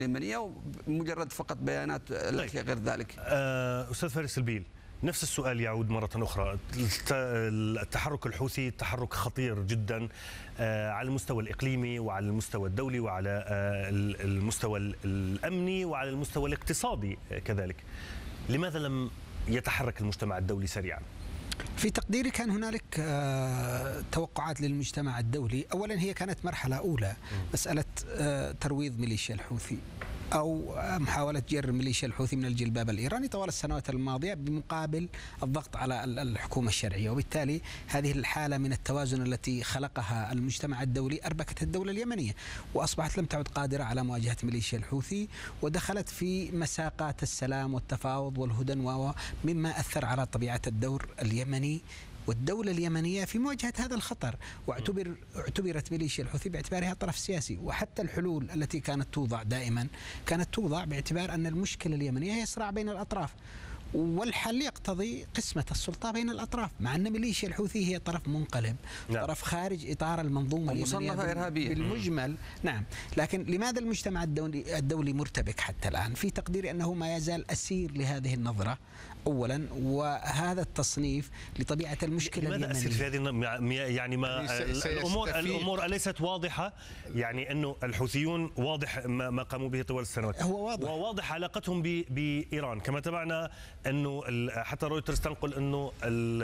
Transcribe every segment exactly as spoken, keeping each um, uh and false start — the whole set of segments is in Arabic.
اليمنية مجرد فقط بيانات طيب. غير ذلك. أستاذ فارس البيل، نفس السؤال يعود مرة أخرى. التحرك الحوثي تحرك خطير جدا على المستوى الإقليمي وعلى المستوى الدولي وعلى المستوى الأمني وعلى المستوى الاقتصادي كذلك. لماذا لم يتحرك المجتمع الدولي سريعا؟ في تقديري كان هنالك توقعات للمجتمع الدولي. أولا هي كانت مرحلة أولى، مسألة ترويض ميليشيا الحوثي أو محاولة جر ميليشيا الحوثي من الجلباب الإيراني طوال السنوات الماضية بمقابل الضغط على الحكومة الشرعية، وبالتالي هذه الحالة من التوازن التي خلقها المجتمع الدولي أربكت الدولة اليمنية وأصبحت لم تعد قادرة على مواجهة ميليشيا الحوثي، ودخلت في مساقات السلام والتفاوض والهدن، مما أثر على طبيعة الدور اليمني والدولة اليمنية في مواجهة هذا الخطر. واعتبر اعتبرت ميليشيا الحوثي باعتبارها طرف سياسي، وحتى الحلول التي كانت توضع دائما كانت توضع باعتبار أن المشكلة اليمنية هي صراع بين الأطراف، والحل يقتضي قسمة السلطة بين الأطراف، مع أن ميليشيا الحوثي هي طرف منقلب، نعم. طرف خارج إطار المنظومة اليمنية بالمجمل، نعم. لكن لماذا المجتمع الدولي, الدولي مرتبك حتى الآن؟ في تقديري أنه ما يزال أسير لهذه النظرة أولا، وهذا التصنيف لطبيعة المشكلة اليمنية. لماذا أسير في هذه يعني ما الأمور الأمور أليست واضحة؟ يعني أنه الحوثيون واضح ما قاموا به طوال السنوات، هو واضح وواضح علاقتهم بإيران، كما تابعنا أنه حتى رويترز تنقل أنه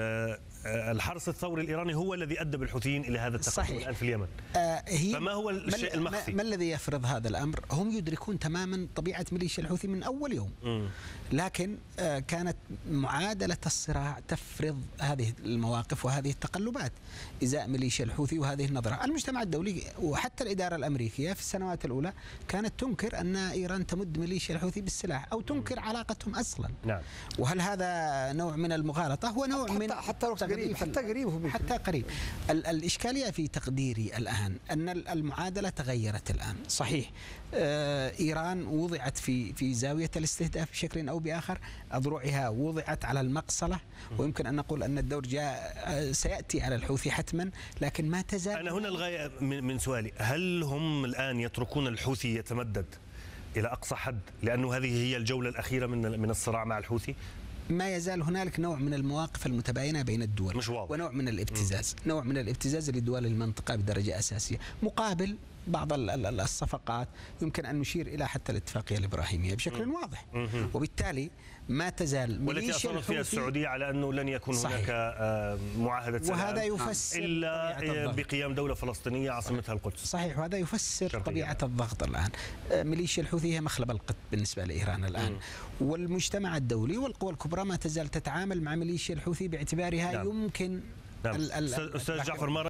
الحرس الثوري الإيراني هو الذي أدى بالحوثيين إلى هذا التقدم الآن في اليمن. آه هي فما هو الشيء المخفي؟ ما, ما الذي يفرض هذا الأمر؟ هم يدركون تماما طبيعة ميليشيا الحوثي من أول يوم، م. لكن آه كانت معادلة الصراع تفرض هذه المواقف وهذه التقلبات إزاء ميليشيا الحوثي وهذه النظرة. المجتمع الدولي وحتى الإدارة الأمريكية في السنوات الأولى كانت تنكر أن إيران تمد ميليشيا الحوثي بالسلاح أو تنكر علاقتهم أصلا، نعم. وهل هذا نوع من المغالطة؟ هو نوع حتى من حتى قريب حتى قريب حتى قريب. الإشكالية في تقديري الآن أن المعادلة تغيرت الآن. صحيح آه إيران وضعت في في زاوية الاستهداف بشكل أو بآخر، أذرعها وضعت على المقصلة، ويمكن أن نقول أن الدور جاء سيأتي على الحوثي حتما، لكن ما تزال. أنا هنا الغاية من سؤالي، هل هم الآن يتركون الحوثي يتمدد إلى أقصى حد لأنه هذه هي الجولة الأخيرة من من الصراع مع الحوثي؟ ما يزال هنالك نوع من المواقف المتباينة بين الدول، مش واضح. ونوع من الابتزاز، م. نوع من الابتزاز لدول المنطقة بدرجة أساسية، مقابل بعض الصفقات يمكن أن نشير إلى حتى الاتفاقية الإبراهيمية بشكل م. واضح، م. وبالتالي ما تزال والتي أصرت فيها السعودية على أنه لن يكون هناك معاهدة سلام، وهذا يفسر إلا بقيام دولة فلسطينية عاصمتها القدس. صحيح، وهذا يفسر طبيعة الضغط الآن. ميليشيا الحوثي هي مخلب القط بالنسبة لإيران الآن، م. والمجتمع الدولي والقوى الكبرى ما تزال تتعامل مع ميليشيا الحوثي باعتبارها نعم. يمكن نعم. أستاذ جعفر مرة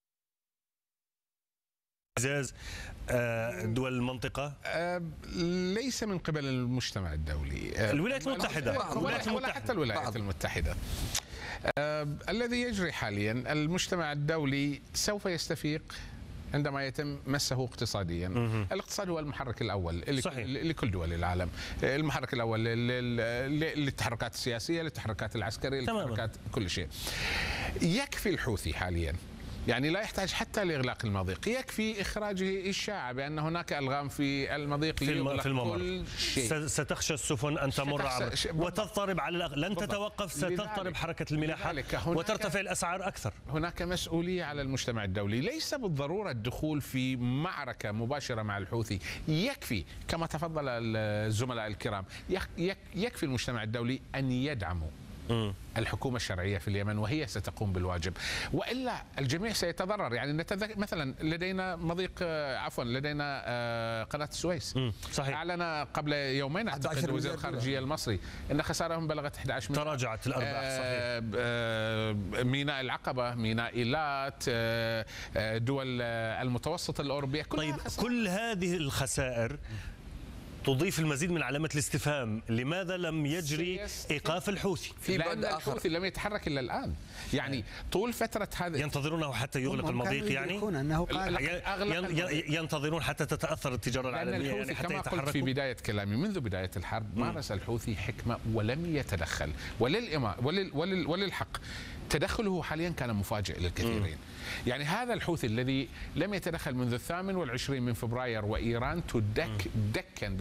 اعتزاز دول المنطقة ليس من قبل المجتمع الدولي، الولايات المتحدة ولا حتى الولايات المتحدة. الذي يجري حاليا المجتمع الدولي سوف يستفيق عندما يتم مسه اقتصاديا. مه. الاقتصاد هو المحرك الأول صحيح. لكل دول العالم، المحرك الأول للتحركات السياسية، للتحركات العسكرية، للتحركات كل شيء. يكفي الحوثي حاليا، يعني لا يحتاج حتى لإغلاق المضيق، يكفي إخراجه إشاعة بأن هناك ألغام في المضيق في, في الممر. كل شيء. ستخشى السفن أن تمر عبر وتضطرب على الأغ... لن تتوقف، ستضطرب حركة الملاحة وترتفع الأسعار أكثر. هناك مسؤولية على المجتمع الدولي، ليس بالضرورة الدخول في معركة مباشرة مع الحوثي، يكفي كما تفضل الزملاء الكرام، يكفي المجتمع الدولي أن يدعموا الحكومة الشرعية في اليمن وهي ستقوم بالواجب، وإلا الجميع سيتضرر. يعني نتذكر مثلا لدينا مضيق عفوا لدينا قناة السويس، صحيح. أعلن قبل يومين أعتقد وزير الخارجية المصري أن خسارهم بلغت أحد عشر مليار، تراجعت الأرباح. صحيح. ميناء العقبة، ميناء إيلات، دول المتوسط الأوروبية، كلها طيب خسارة. كل هذه الخسائر تضيف المزيد من علامة الاستفهام، لماذا لم يجري إيقاف الحوثي؟ في لأن الحوثي لم يتحرك إلا الآن، يعني طول فترة هذا ينتظرونه حتى يغلق المضيق، يعني أنه قال ينتظرون حتى تتأثر التجارة العالمية، يعني حتى كما يتحركوا. قلت في بداية كلامي، منذ بداية الحرب مارس الحوثي حكمة ولم يتدخل، وللإما ولل ولل وللحق تدخله حاليا كان مفاجئ للكثيرين. يعني هذا الحوثي الذي لم يتدخل منذ الثامن والعشرين من فبراير وإيران تدك دكا